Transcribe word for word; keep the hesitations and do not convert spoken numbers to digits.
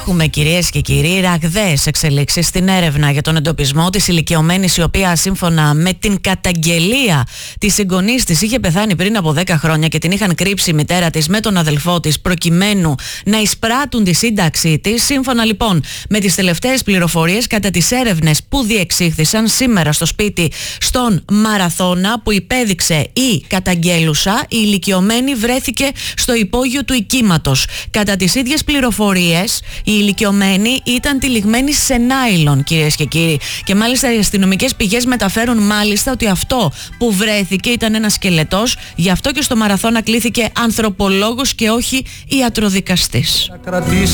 Έχουμε, κυρίες και κύριοι, ραγδαίες εξελίξεις στην έρευνα για τον εντοπισμό της ηλικιωμένης, η οποία σύμφωνα με την καταγγελία της συγγονής της είχε πεθάνει πριν από δέκα χρόνια και την είχαν κρύψει η μητέρα της με τον αδελφό της προκειμένου να εισπράττουν τη σύνταξή της. Σύμφωνα λοιπόν με τις τελευταίες πληροφορίες, κατά τις έρευνες που διεξήχθησαν σήμερα στο σπίτι στον Μαραθώνα που υπέδειξε η καταγγέλουσα, η ηλικιωμένη βρέθηκε στο υπόγειο του οικίματος. Κατά τις ίδιες πληροφορίες, η ηλικιωμένη ήταν τυλιγμένη σε νάιλον, κυρίες και κύριοι. Και μάλιστα οι αστυνομικές πηγές μεταφέρουν μάλιστα ότι αυτό που βρέθηκε ήταν ένα σκελετός. Γι' αυτό και στο Μαραθώνα κλήθηκε ανθρωπολόγος και όχι ιατροδικαστής.